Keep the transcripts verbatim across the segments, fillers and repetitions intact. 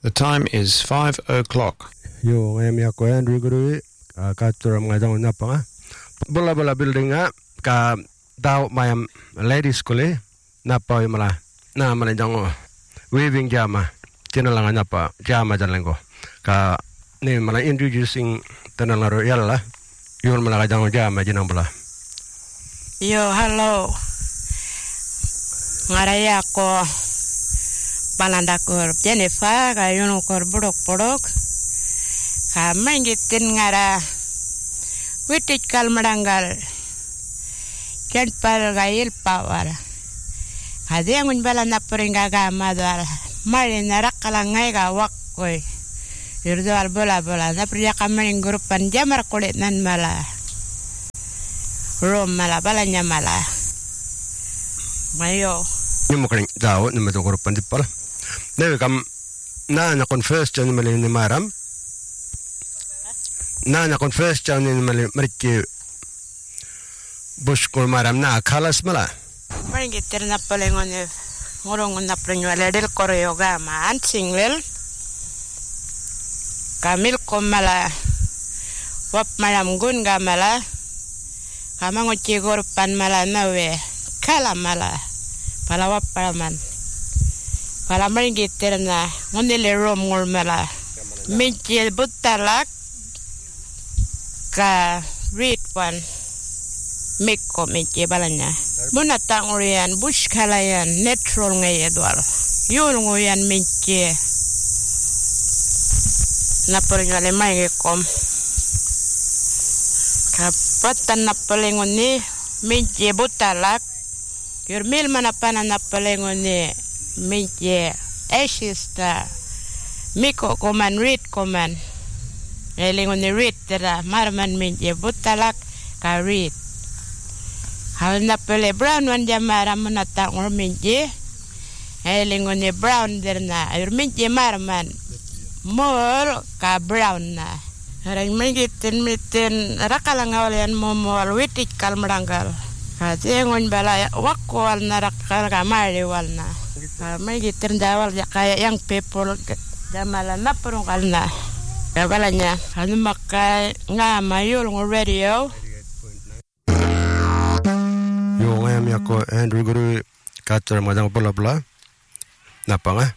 The time is five o'clock. Yo, em ya ko Andrew Guru ka turam nga dang napa. Bola bola building nga ka daw mayam ladies school napa mala. Na mala dang weaving jama. Tinalang napa jama dalang ko. Ka ni mala introducing tanang laro yalla. Yun mala dang jama jinang bola. Yo, hello. Ngaraya ko Palandakur Jennifer kayun ukor buruk-buruk kami ngitin ngara witik kal meranggal kenpal gail pawar kadi yang unbala napuring gagama doal mari narak kalangai gawak koy yurdoal bola-bola napriya kami ngurupan jamar kulit nan mala rom mala balanya mala mayo ni mo kring daw ni mo ngurupan di pala. Never kam na na confess chan mali ni maram na na confess chan ni mali mariki bush ko maram na khalas mala maringi terna palengon e ngorong na prenyo ledel koreo gama an singlel kamil komala wap maram gun gamala kamango chigor pan mala nawe kala mala pala wap paraman para maringi terna ngonele rom ngormala minchel butalak ka read one mekko minche balanya bunata ngorian bush kalayan natural ngay edwal yul ngoyan minche napornyale mai kom kapatan napalengoni minche butalak yurmil manapana napalengoni minche eshista miko koman read koman elingoni read tera marman minche butalak ka read hal na pele brown wan jamara munata ngor minche elingoni brown derna ayur minche marman mol ka brown na harang mingitin mitin rakalang awalian momol witik kal meranggal kati ngon bala wakwal na rakal ka mari walna may gitin dawal kaya yang people jamala na purong kalna kabalanya ano makay nga mayul ng radio yo ngam ya ko Andrew Guru katur madang bola bola napa nga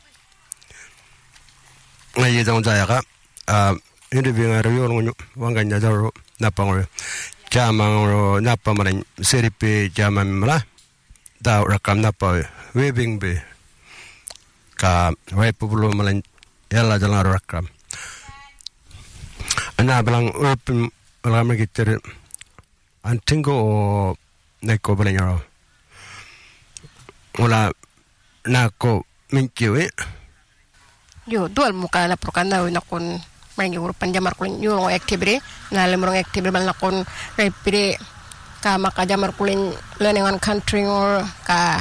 ngai dang jaya ka ah hindi binga radio ng wanganya daro napa nga jama ro napa man seripe jama mala daw rakam napa weaving be ka wai pulo malan yalla jalan rakam ana balang open lama gitter antingo o neko balanya wala nako minkiwe yo dual muka na prokana na kon mangi urupan jamar kulin yo ngo activity na lemrong activity bal na kon repire ka maka jamar kulin learning on country or ka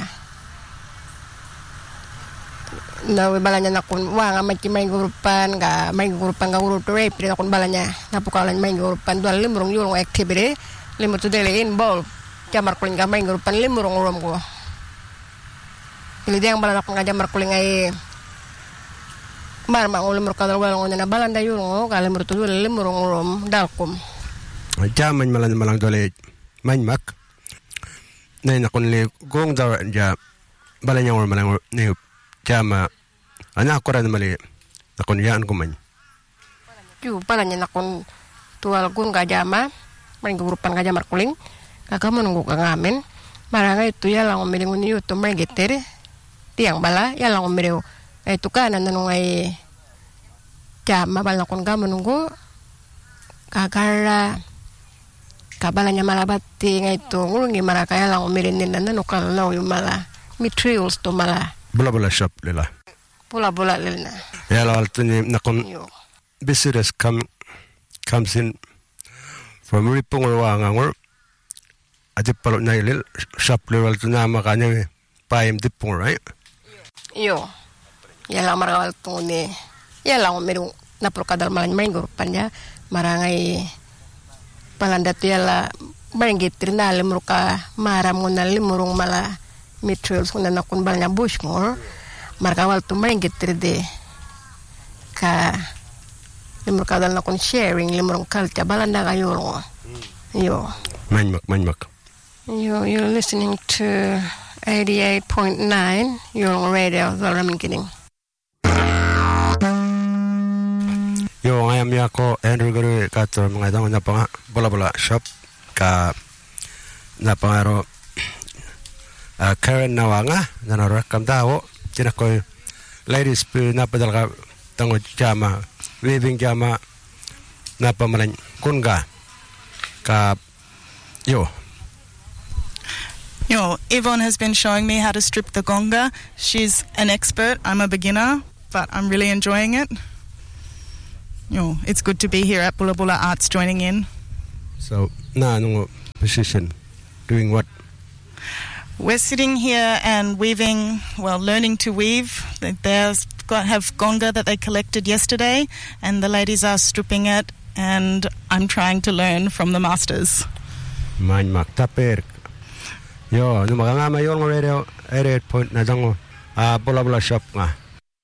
na balanya na kun wa nga mai mai grupan ga mai grupan ga urut re pri na kun balanya na pukalan mai grupan dua limrong yul activity limur tu dele in ball jamar kuling ga mai grupan limrong rom go ili diang balana kun ga jamar kuling ai mar ma ul limur kadal wal ngona balanda yul ngo ga limur tu dele limrong rom dalkum jaman malan malang dole man mak nei na kun le gong da ja balanya ngor malang ne jama ana koran mali nakon yaan ko man yu palanya nakon tual gun ga jama main grupan ga jamar kuling kaka menunggu ka ngamen maranga itu ya lang melingun yu to main getere tiang bala ya lang mereu itu kana nanungai jama bal nakon ga menunggu kagara kabalanya malabati ngai to ngulungi maraka ya lang merinin nanukal law yu mala materials to mala bola bola shop lela bola bola lela ya la altuni nakon business come comes in from ripong or wangangor ati palo nailil shop level tuna makanya paim dipong right yo ya la marawal tuni ya la meru na prokadal malan mengor panya marangai palanda tu ya la menggitrina lemruka maram ngonal lemurung mala materials kuna nakun balnya bush ngor markawal tu maring gitride ka limur ka dal na kon sharing limur kalta balanda ga yoro yo manmak manmak yo you're listening to eighty-eight point nine your radio the ramen kidding yo ngayam ya ko Andrew guru ka to mga dang na pa bola bola shop ka na pangaro uh, Karen Nawanga na narakam daw kinakoy ladies pu na padal ka tango jama weaving jama na pamalan kunga ka yo yo Yvonne has been showing me how to strip the gonga. She's an expert. I'm a beginner, but I'm really enjoying it. Yo, it's good to be here at Bula Bula Arts joining in. So na nung position doing what? We're sitting here and weaving, well, learning to weave. They've got have gonga that they collected yesterday, and the ladies are stripping it, and I'm trying to learn from the masters. Man maktaper. Yo, no maganga mayon ng radio eighty-eight point na dango. Ah, bola bola shop nga.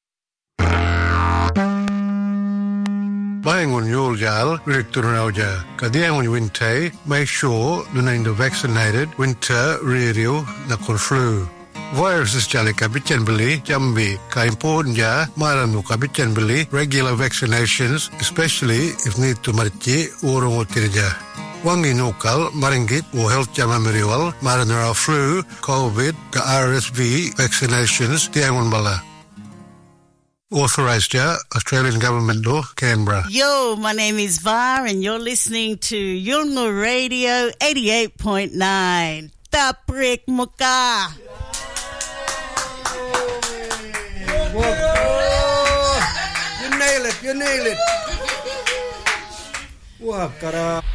Bayangon Yuljal, Director Nauja, Kadiangon Winte, make sure the name the vaccinated winter radio nakon flu. Viruses jali kabitan beli jambi ka important ja maranu kabitan beli regular vaccinations, especially if need to marchi urung otirja. Wangi nukal maringit o health jama meriwal maranara flu, COVID, ka R S V vaccinations diangon bala. Authorised ya, Australian Government Law, Canberra. Yo, my name is Var and you're listening to Yulngu Radio eighty-eight point nine. Taprik Muka. You nail it, you nail it. Wah, kara.